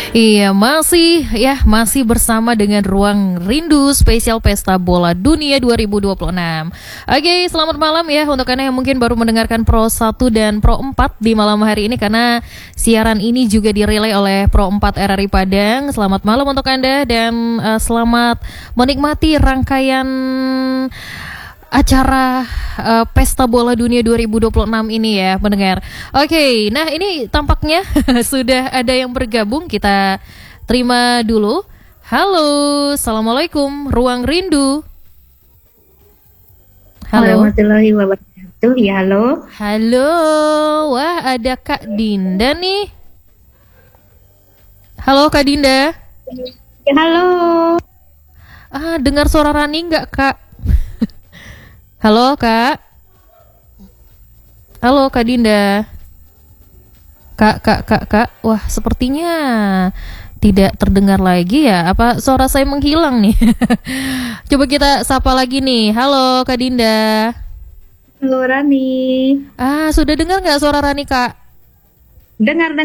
Iya, masih bersama dengan Ruang Rindu spesial Pesta Bola Dunia 2026. Oke, selamat malam ya untuk Anda yang mungkin baru mendengarkan Pro 1 dan Pro 4 di malam hari ini, karena siaran ini juga direlay oleh Pro 4 RRI Padang. Selamat malam untuk Anda dan selamat menikmati rangkaian acara Pesta Bola Dunia 2026 ini ya pendengar. Oke, nah ini tampaknya sudah ada yang bergabung. Kita terima dulu. Halo, Assalamualaikum Ruang Rindu. Halo. Warahmatullahi wabarakatuh. Ya, halo. Halo, wah ada Kak Dinda nih. Halo Kak Dinda. Ya, halo. Dengar suara Rani nggak Kak? Halo Kak. Halo Kak Dinda. Kak. Wah, sepertinya tidak terdengar lagi ya. Apa suara saya menghilang nih? Coba kita sapa lagi nih. Halo Kak Dinda. Halo Rani. Sudah dengar nggak suara Rani Kak? Dengar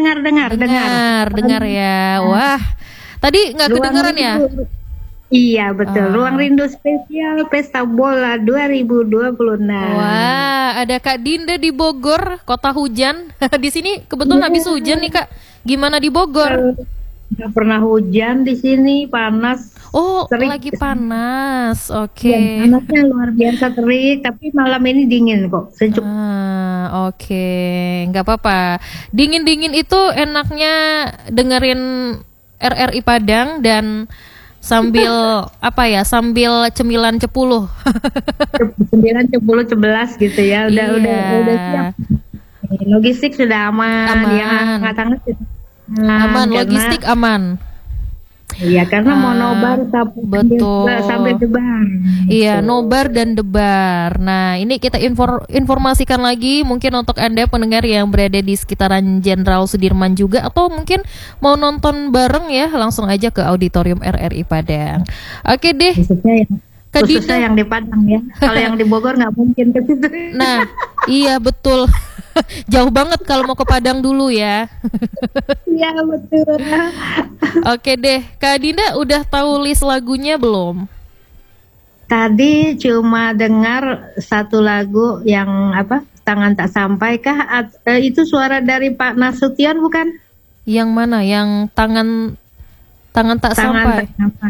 ya. Wah, tadi nggak kedengaran ya? Iya betul, Ruang Rindu spesial Pesta Bola 2026. Wah, ada Kak Dinda di Bogor, kota hujan. Di sini kebetulan habis hujan nih Kak. Gimana di Bogor? Nggak pernah hujan di sini, panas. Oh, terik. lagi panas. Oke. Ya, panasnya luar biasa terik, tapi malam ini dingin kok, sejuk. Oke, nggak apa-apa. Dingin-dingin itu enaknya dengerin RRI Padang dan sambil sambil cemilan cepuluh. 9, 10, 11 gitu ya. Udah siap. Logistik sudah aman. Yang hangat-hangat sudah aman. Logistik aman. Iya, karena mau nobar sampai debar. Iya, nobar dan debar. Nah, ini kita informasikan lagi mungkin untuk Anda pendengar yang berada di sekitaran Jenderal Sudirman juga, atau mungkin mau nonton bareng ya, langsung aja ke auditorium RRI Padang. Oke deh. Khususnya yang di Padang ya. Kalau yang di Bogor nggak mungkin ke situ. Nah, iya betul. Jauh banget kalau mau ke Padang dulu ya. Iya betul. Oke deh, Kak Dinda udah tahu list lagunya belum? Tadi cuma dengar satu lagu yang Tangan Tak Sampai kah? Itu suara dari Pak Nasution bukan? Yang mana? Yang tangan tak sampai.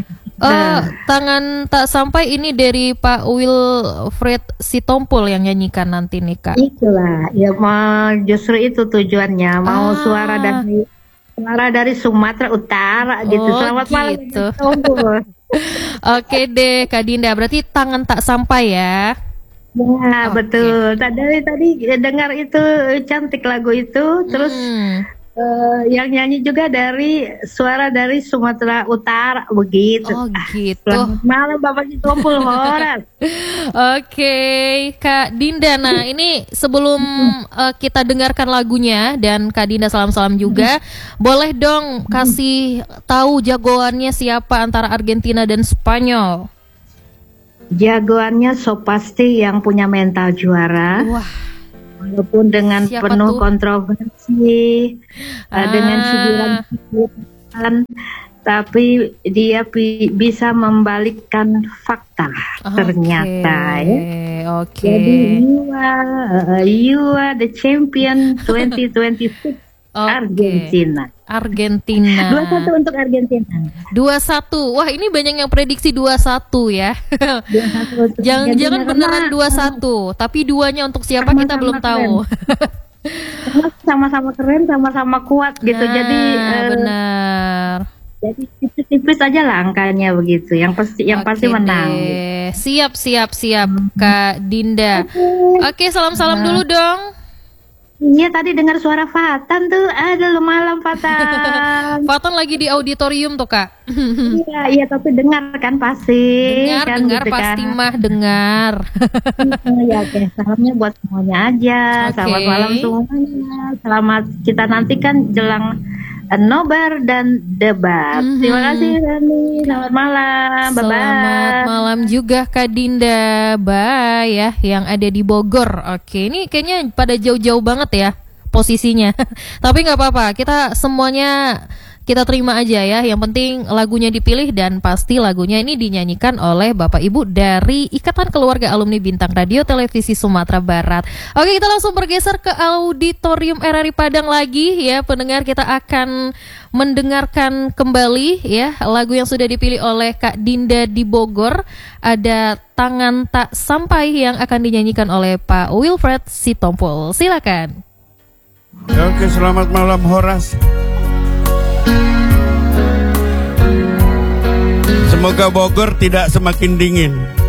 Tangan Tak Sampai ini dari Pak Wilfred Sitompul yang nyanyikan nanti nih Kak. Itulah, ya justru itu tujuannya, mau suara dari Sumatera Utara gitu. Selamat malam gitu. Oke deh Kak Dinda, berarti Tangan Tak Sampai ya. Ya betul. Tadi dengar itu cantik lagu itu, terus yang nyanyi juga suara dari Sumatera Utara begitu. Gitu. Selamat malam Bapak Sitompul Horas. Oke, Kak Dinda. Nah, ini sebelum kita dengarkan lagunya dan Kak Dinda salam-salam juga, boleh dong kasih tahu jagoannya siapa antara Argentina dan Spanyol? Jagoannya so pasti yang punya mental juara. Wah. Walaupun dengan penuh kontroversi, dengan cibiran, tapi dia bisa membalikkan fakta ternyata ya. Jadi you are the champion 2026 Argentina. 2-1 untuk Argentina. 2-1. Wah, ini banyak yang prediksi 2-1 ya. 2-1 Jangan beneran 2-1, tapi duanya untuk siapa kita belum tahu. Sama-sama keren, sama-sama kuat gitu. Jadi benar. Jadi tipis-tipis aja lah angkanya begitu. Yang pasti menang. Siap Kak Dinda. Oke, salam-salam dulu dong. Iya, tadi dengar suara Fatan tuh. Aduh, malam Fatan. Fatan lagi di auditorium tuh Kak. Iya, tapi dengar kan pasti. Dengar gitu pasti kan. mah dengar. Ya, oke. Salamnya buat semuanya aja. Selamat malam semuanya. Selamat kita nantikan jelang nobar dan debat. Terima kasih Rani. Selamat malam. Bye-bye. Selamat malam juga Kak Dinda. Bye ya yang ada di Bogor. Oke, ini kayaknya pada jauh-jauh banget ya posisinya. Tapi nggak apa-apa. Kita semuanya kita terima aja ya. Yang penting lagunya dipilih dan pasti lagunya ini dinyanyikan oleh Bapak Ibu dari Ikatan Keluarga Alumni Bintang Radio Televisi Sumatera Barat. Oke, kita langsung bergeser ke Auditorium RRI Padang lagi ya. Pendengar, kita akan mendengarkan kembali ya lagu yang sudah dipilih oleh Kak Dinda di Bogor. Ada Tangan Tak Sampai yang akan dinyanyikan oleh Pak Wilfred Sitompul. Silakan. Oke, selamat malam Horas. Semoga Bogor tidak semakin dingin.